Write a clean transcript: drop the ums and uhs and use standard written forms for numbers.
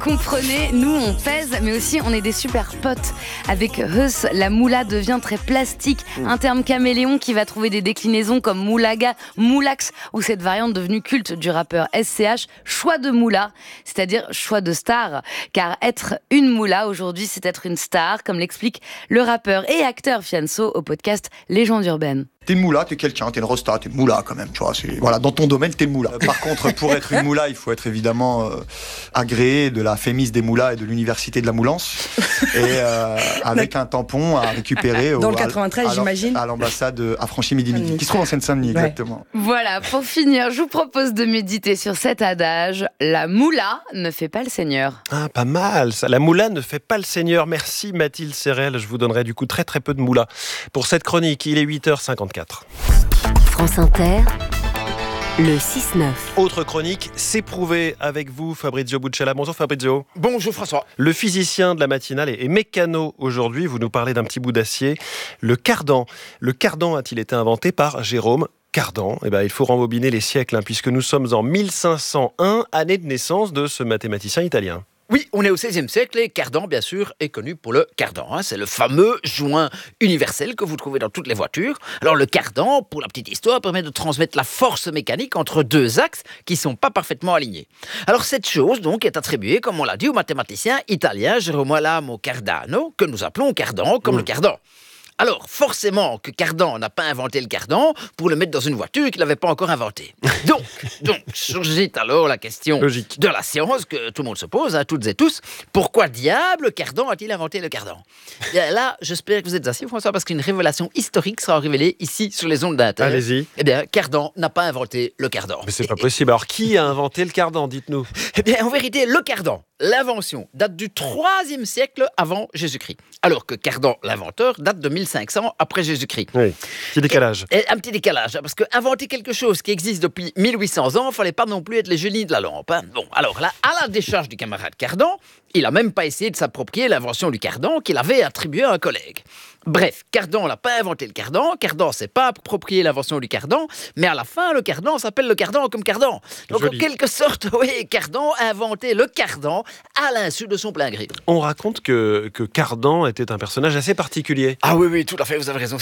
Comprenez, nous on pèse, mais aussi on est des super potes. Avec Heus, la moula devient très plastique, un terme caméléon qui va trouver des déclinaisons comme moulaga, moulax, ou cette variante devenue culte du rappeur SCH, choix de moula, c'est-à-dire choix de star. Car être une moula aujourd'hui, c'est être une star, comme l'explique le rappeur et acteur Fianso au podcast Légendes urbaines. T'es une moula, t'es quelqu'un, t'es une rosta, t'es une moula quand même, tu vois. Voilà, dans ton domaine, t'es une moula. Par contre, pour être une moula, il faut être évidemment agréé de la Fémis des moulas et de l'université de la Moulance, et avec un tampon à récupérer dans le 93, j'imagine, à l'ambassade à Franchi-Midi, qui se trouve en Seine-Saint-Denis, exactement. Voilà, pour finir, je vous propose de méditer sur cet adage: la moula ne fait pas le seigneur. Ah, pas mal ça. La moula ne fait pas le seigneur. Merci Mathilde Serrel. Je vous donnerai du coup très peu de moula pour cette chronique. Il est 8h54. France Inter, le 6-9. Autre chronique, c'est prouvé avec vous, Fabrizio Buccella. Bonjour Fabrizio. Bonjour François. Le physicien de la matinale est mécano aujourd'hui. Vous nous parlez d'un petit bout d'acier, le cardan. Le cardan a-t-il été inventé par Jérôme Cardan? Il faut rembobiner les siècles, puisque nous sommes en 1501, année de naissance de ce mathématicien italien. Oui, on est au XVIe siècle et cardan, bien sûr, est connu pour le cardan. C'est le fameux joint universel que vous trouvez dans toutes les voitures. Alors le cardan, pour la petite histoire, permet de transmettre la force mécanique entre deux axes qui ne sont pas parfaitement alignés. Alors cette chose, donc, est attribuée, comme on l'a dit, au mathématicien italien Girolamo Cardano, que nous appelons cardan, comme le cardan. Alors, forcément que Cardan n'a pas inventé le cardan pour le mettre dans une voiture qu'il n'avait pas encore inventée. Donc, surgit alors la question de la science que tout le monde se pose, toutes et tous. Pourquoi diable Cardan a-t-il inventé le cardan? Et là, j'espère que vous êtes assis, François, parce qu'une révélation historique sera révélée ici sur les ondes d'Inter. Allez-y. Eh bien, Cardan n'a pas inventé le cardan. Mais c'est pas possible. Alors, qui a inventé le cardan, dites-nous? Eh bien, en vérité, le cardan, l'invention, date du IIIe siècle avant Jésus-Christ. Alors que Cardan, l'inventeur, date de 1500 après Jésus-Christ. Oui, petit décalage. Et un petit décalage, parce que inventer quelque chose qui existe depuis 1800 ans, il ne fallait pas non plus être les génies de la lampe. Bon, alors là, à la décharge du camarade Cardan, il n'a même pas essayé de s'approprier l'invention du cardan qu'il avait attribuée à un collègue. Bref, Cardan n'a pas inventé le cardan, Cardan ne s'est pas approprié l'invention du cardan, mais à la fin, le cardan s'appelle le cardan comme cardan. Donc Joli. en quelque sorte, oui, Cardan a inventé le cardan à l'insu de son plein gré. On raconte que Cardan était un personnage assez particulier. Ah oui, tout à fait, vous avez raison.